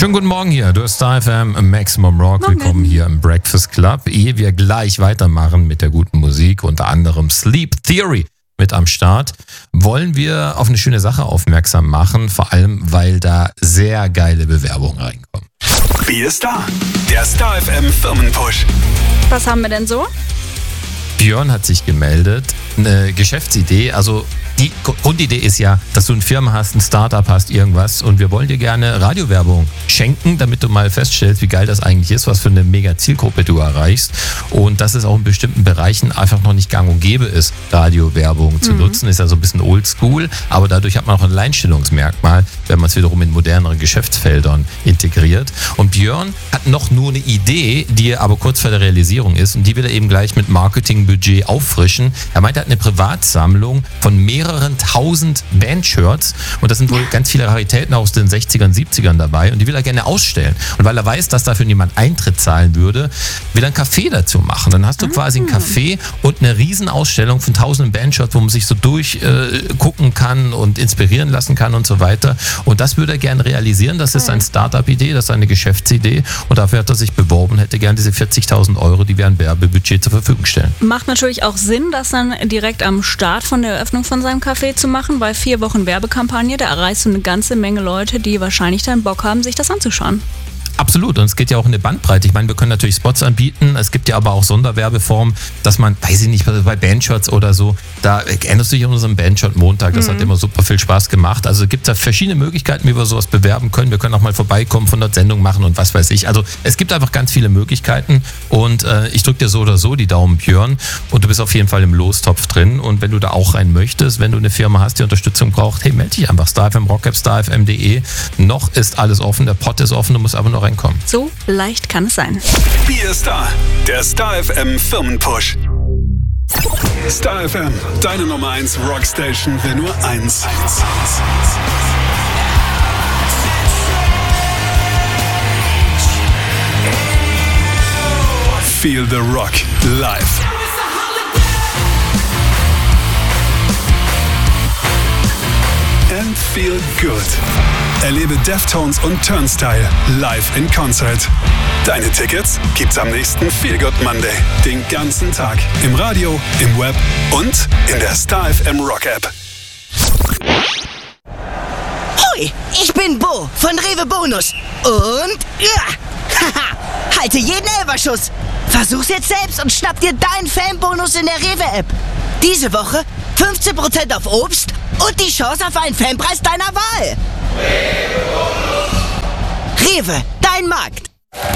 Schönen guten Morgen hier, du hast Star FM Maximum Rock. Morgen. Willkommen hier im Breakfast Club. Ehe wir gleich weitermachen mit der guten Musik, unter anderem Sleep Theory mit am Start, wollen wir auf eine schöne Sache aufmerksam machen, vor allem, weil da sehr geile Bewerbungen reinkommen. Wie ist da? Der Star FM Firmenpush. Was haben wir denn so? Björn hat sich gemeldet, eine Geschäftsidee, also die Grundidee ist ja, dass du eine Firma hast, ein Startup hast, irgendwas und wir wollen dir gerne Radiowerbung schenken, damit du mal feststellst, wie geil das eigentlich ist, was für eine mega Zielgruppe du erreichst und dass es auch in bestimmten Bereichen einfach noch nicht gang und gäbe ist, Radiowerbung zu nutzen, ist ja so ein bisschen oldschool, aber dadurch hat man auch ein Alleinstellungsmerkmal, wenn man es wiederum in moderneren Geschäftsfeldern integriert. Und Björn hat noch nur eine Idee, die aber kurz vor der Realisierung ist und die will er eben gleich mit Marketingbudget auffrischen. Er meint, er hat eine Privatsammlung von mehreren tausend Bandshirts und das sind wohl ganz viele Raritäten aus den 60ern, 70ern dabei und die will er gerne ausstellen. Und weil er weiß, dass dafür niemand Eintritt zahlen würde, will er ein Café dazu machen. Dann hast du quasi ein Café und eine Riesenausstellung von tausenden Bandshirts, wo man sich so durchgucken kann und inspirieren lassen kann und so weiter. Und das würde er gerne realisieren. Das ist eine Startup-Idee, das ist eine Geschäftsidee und dafür hat er sich beworben, hätte gerne diese 40.000 Euro, die wir an Werbebudget zur Verfügung stellen. Macht natürlich auch Sinn, das dann direkt am Start von der Eröffnung von seinem Café zu machen, weil 4 Wochen Werbekampagne, da erreichst du eine ganze Menge Leute, die wahrscheinlich dann Bock haben, sich das anzuschauen. Absolut, und es geht ja auch in eine Bandbreite. Ich meine, wir können natürlich Spots anbieten, es gibt ja aber auch Sonderwerbeformen, dass man, weiß ich nicht, bei Bandshirts oder so, da erinnerst du dich an unseren Bandshirt-Montag, das hat immer super viel Spaß gemacht. Also es gibt da verschiedene Möglichkeiten, wie wir sowas bewerben können. Wir können auch mal vorbeikommen, von der Sendung machen und was weiß ich. Also es gibt einfach ganz viele Möglichkeiten und ich drücke dir so oder so die Daumen, Björn, und du bist auf jeden Fall im Lostopf drin und wenn du da auch rein möchtest, wenn du eine Firma hast, die Unterstützung braucht, hey, melde dich einfach, StarFM Rock-App, starfm.de. Noch ist alles offen, der Pot ist offen, du musst aber noch reinkommen. So leicht kann es sein. Wie ist da? Der Star FM Firmenpush. Star FM, deine Nummer 1 Rockstation will nur eins. Feel the Rock live. And feel good. Erlebe Deftones und Turnstile live in Concert. Deine Tickets gibt's am nächsten Feel Good Monday. Den ganzen Tag. Im Radio, im Web und in der Star FM Rock App. Hoi, ich bin Bo von Rewe Bonus. Und haha, halte jeden Elferschuss. Versuch's jetzt selbst und schnapp dir deinen Fanbonus in der Rewe-App. Diese Woche 15% auf Obst und die Chance auf einen Fanpreis deiner Wahl. Rewe, dein Markt.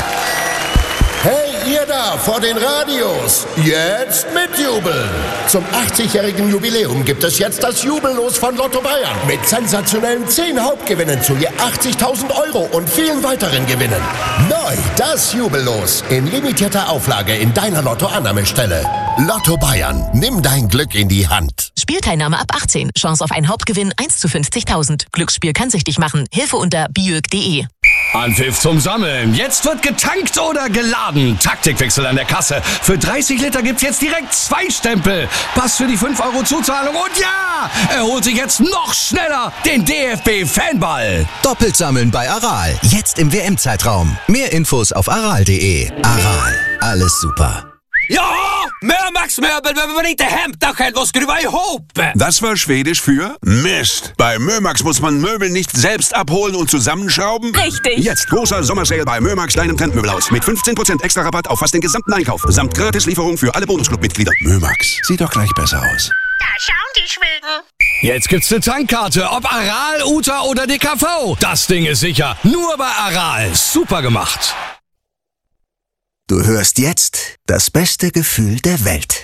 Hey, ihr da vor den Radios, jetzt mitjubeln! Zum 80-jährigen Jubiläum gibt es jetzt das Jubellos von Lotto Bayern mit sensationellen 10 Hauptgewinnen zu je 80.000 Euro und vielen weiteren Gewinnen. Neu das Jubellos in limitierter Auflage in deiner Lotto-Annahmestelle. Lotto Bayern, nimm dein Glück in die Hand. Spielteilnahme ab 18. Chance auf einen Hauptgewinn 1 zu 50.000. Glücksspiel kann süchtig machen. Hilfe unter biög.de. Anpfiff zum Sammeln. Jetzt wird getankt oder geladen. Taktikwechsel an der Kasse. Für 30 Liter gibt's jetzt direkt 2 Stempel. Pass für die 5 Euro Zuzahlung und ja, er holt sich jetzt noch schneller den DFB-Fanball. Doppelt sammeln bei Aral. Jetzt im WM-Zeitraum. Mehr Infos auf aral.de. Aral. Alles super. Ja, Mörmax Möbel, wenn man inte hämtar själv och skruva ihop. Das war Schwedisch für Mist. Bei Mörmax muss man Möbel nicht selbst abholen und zusammenschrauben. Richtig. Jetzt großer Sommersale bei Mörmax, deinem Trendmöbelhaus. Mit 15% extra Rabatt auf fast den gesamten Einkauf. Samt Gratislieferung für alle Bonusclub-Mitglieder. Mörmax, sieht doch gleich besser aus. Da schauen die Schweden. Jetzt gibt's eine Tankkarte, ob Aral, Uta oder DKV. Das Ding ist sicher. Nur bei Aral. Super gemacht. Du hörst jetzt das beste Gefühl der Welt.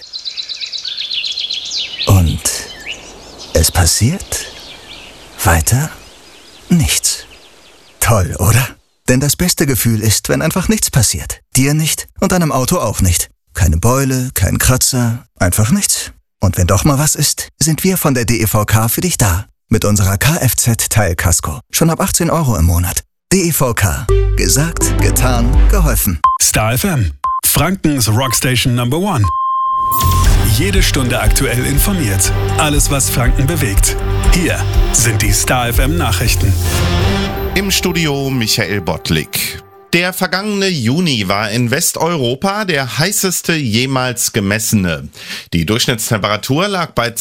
Und es passiert weiter nichts. Toll, oder? Denn das beste Gefühl ist, wenn einfach nichts passiert. Dir nicht und deinem Auto auch nicht. Keine Beule, kein Kratzer, einfach nichts. Und wenn doch mal was ist, sind wir von der DEVK für dich da. Mit unserer Kfz-Teilkasko. Schon ab 18 Euro im Monat. DEVK. Gesagt, getan, geholfen. Star FM, Frankens Rockstation Number 1. Jede Stunde aktuell informiert. Alles, was Franken bewegt. Hier sind die Star FM Nachrichten. Im Studio Michael Bottlik. Der vergangene Juni war in Westeuropa der heißeste jemals gemessene. Die Durchschnittstemperatur lag bei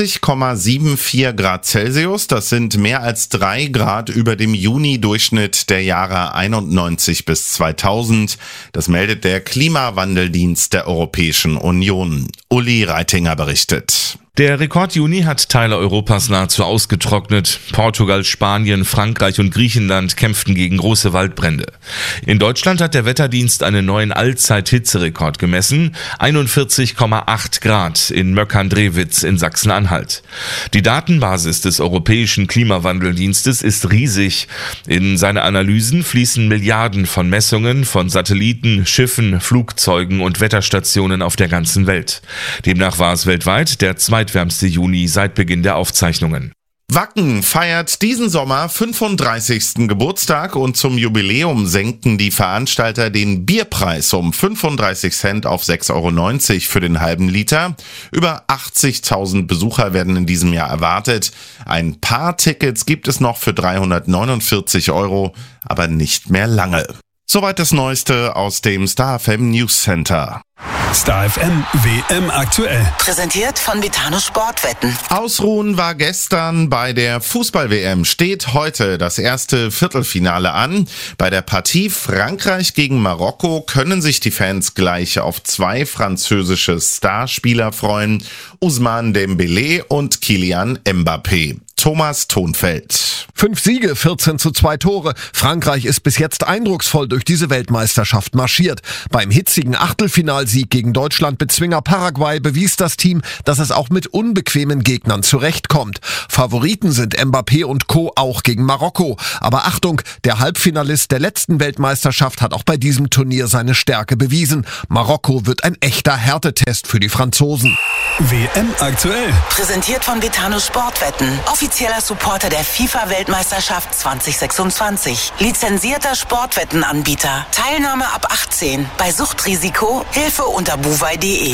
20,74 Grad Celsius. Das sind mehr als 3 Grad über dem Juni-Durchschnitt der Jahre 91 bis 2000. Das meldet der Klimawandeldienst der Europäischen Union. Uli Reitinger berichtet. Der Rekord-Juni hat Teile Europas nahezu ausgetrocknet. Portugal, Spanien, Frankreich und Griechenland kämpften gegen große Waldbrände. In Deutschland hat der Wetterdienst einen neuen Allzeit-Hitzerekord gemessen. 41,8 Grad in Möckern-Drewitz in Sachsen-Anhalt. Die Datenbasis des Europäischen Klimawandeldienstes ist riesig. In seine Analysen fließen Milliarden von Messungen von Satelliten, Schiffen, Flugzeugen und Wetterstationen auf der ganzen Welt. Demnach war es weltweit der zweitwärmste Juni seit Beginn der Aufzeichnungen. Wacken feiert diesen Sommer 35. Geburtstag und zum Jubiläum senken die Veranstalter den Bierpreis um 35 Cent auf 6,90 € für den halben Liter. Über 80.000 Besucher werden in diesem Jahr erwartet. Ein paar Tickets gibt es noch für 349 €, aber nicht mehr lange. Soweit das Neueste aus dem Star FM News Center. Star FM WM aktuell. Präsentiert von Vitano Sportwetten. Ausruhen war gestern bei der Fußball-WM. Steht heute das erste Viertelfinale an. Bei der Partie Frankreich gegen Marokko können sich die Fans gleich auf 2 französische Starspieler freuen. Ousmane Dembélé und Kylian Mbappé. Thomas Thonfeld. 5 Siege, 14:2 Tore. Frankreich ist bis jetzt eindrucksvoll durch diese Weltmeisterschaft marschiert. Beim hitzigen Achtelfinalsieg gegen Deutschland-Bezwinger Paraguay bewies das Team, dass es auch mit unbequemen Gegnern zurechtkommt. Favoriten sind Mbappé und Co. auch gegen Marokko. Aber Achtung, der Halbfinalist der letzten Weltmeisterschaft hat auch bei diesem Turnier seine Stärke bewiesen. Marokko wird ein echter Härtetest für die Franzosen. WM aktuell. Präsentiert von Vitano Sportwetten. Offizieller Supporter der FIFA-Weltmeisterschaft 2026. Lizenzierter Sportwettenanbieter. Teilnahme ab 18. Bei Suchtrisiko Hilfe unter buwei.de.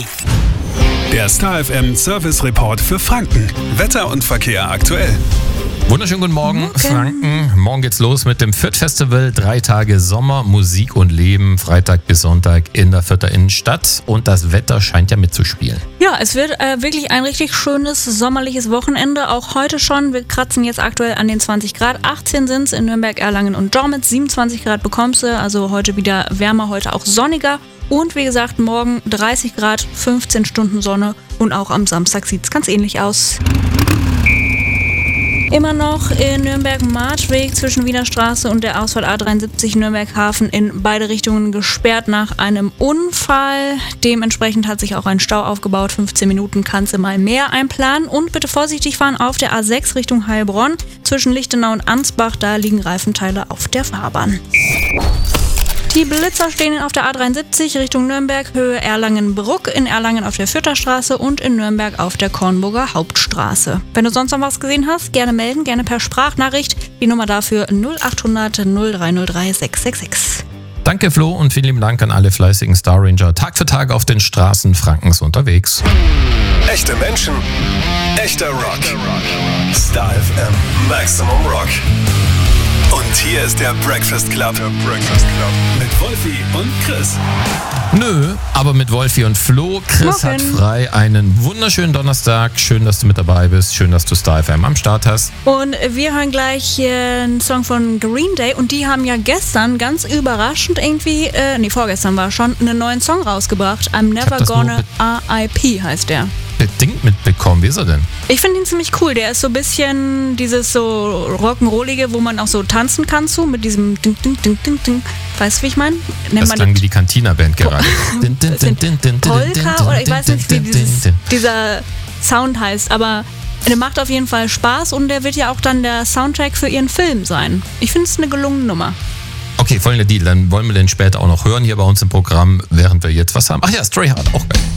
Der Star FM Service Report für Franken. Wetter und Verkehr aktuell. Wunderschönen guten Morgen, Franken. Morgen geht's los mit dem Fürth Festival. 3 Tage Sommer, Musik und Leben. Freitag bis Sonntag in der Fürther Innenstadt. Und das Wetter scheint ja mitzuspielen. Ja, es wird wirklich ein richtig schönes sommerliches Wochenende. Auch heute schon. Wir kratzen jetzt aktuell an den 20 Grad. 18 sind es in Nürnberg, Erlangen und Dormitz. 27 Grad bekommst du. Also heute wieder wärmer, heute auch sonniger. Und wie gesagt, morgen 30 Grad, 15 Stunden Sonne. Und auch am Samstag sieht es ganz ähnlich aus. Immer noch in Nürnberg-Martweg zwischen Wiener Straße und der Ausfahrt A73 Nürnberg-Hafen in beide Richtungen gesperrt nach einem Unfall. Dementsprechend hat sich auch ein Stau aufgebaut. 15 Minuten kannst du mal mehr einplanen. Und bitte vorsichtig fahren auf der A6 Richtung Heilbronn. Zwischen Lichtenau und Ansbach, da liegen Reifenteile auf der Fahrbahn. Die Blitzer stehen auf der A73 Richtung Nürnberg, Höhe Erlangen-Bruck, in Erlangen auf der Fürther Straße und in Nürnberg auf der Kornburger Hauptstraße. Wenn du sonst noch was gesehen hast, gerne melden, gerne per Sprachnachricht. Die Nummer dafür 0800 0303 666. Danke Flo und vielen lieben Dank an alle fleißigen Star Ranger Tag für Tag auf den Straßen Frankens unterwegs. Echte Menschen, echter Rock. Star FM Maximum Rock. Und hier ist der Breakfast Club. Mit Wolfi und Chris. Nö, aber mit Wolfi und Flo. Chris hat frei. Einen wunderschönen Donnerstag. Schön, dass du mit dabei bist. Schön, dass du Star FM am Start hast. Und wir hören gleich einen Song von Green Day. Und die haben ja gestern ganz überraschend irgendwie, vorgestern war schon, einen neuen Song rausgebracht. I'm Never Gonna RIP heißt der. Bedingt mitbekommen. Wie ist er denn? Ich finde ihn ziemlich cool. Der ist so ein bisschen dieses so Rock'n'Rollige, wo man auch so tanzen kann zu, mit diesem Ding, Ding, Ding, Ding, Ding. Weißt du, wie ich meine? Das klang wie die Cantina-Band gerade. Polka oder ich weiß nicht, wie dieser Sound heißt, aber der macht auf jeden Fall Spaß und der wird ja auch dann der Soundtrack für ihren Film sein. Ich finde es eine gelungene Nummer. Okay, folgender Deal. Dann wollen wir den später auch noch hören hier bei uns im Programm, während wir jetzt was haben. Ach ja, Stray Heart, auch geil.